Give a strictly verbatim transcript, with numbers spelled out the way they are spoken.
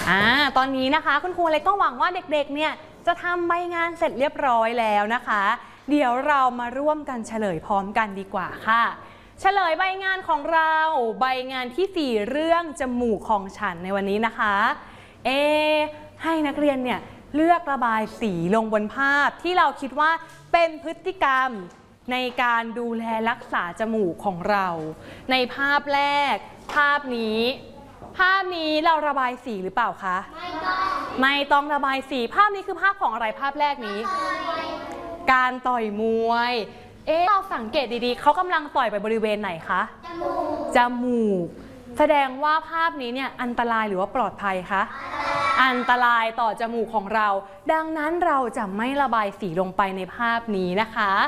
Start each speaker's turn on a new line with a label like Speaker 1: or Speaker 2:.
Speaker 1: อ่าตอนนี้นะคะคุณครูเล็กก็หวังว่าเด็กๆเนี่ยจะทำใบงานเสร็จเรียบร้อยแล้วนะคะเดี๋ยวเรามาร่วมกันเฉลยพร้อมกันดีกว่าค่ะเฉลยใบงานของเราใบงานที่สี่เรื่องจมูกของฉันในวันนี้นะคะเอให้นักเรียนเนี่ยเลือกระบายสีลงบนภาพที่เราคิดว่าเป็นพฤติกรรมในการดูแลรักษาจมูกของเราในภาพแรกภาพนี้ภาพนี้เราระบายสีหรือเปล่าคะไม่ต้องไม่ต้องระบายสีภาพนี้คือภาพของอะไรภาพแรกนี้การต่อยมวยเอ๊ะเราสังเกตดีๆเขากำลังต่อยไปบริเวณไหนคะจมูกจมูกแสดงว่าภาพนี้เนี่ยอันตรายหรือว่าปลอดภัยคะอันตรายต่อจมูกของเราดังนั้นเราจะไม่ระบายสีลงไปในภาพนี้นะคะ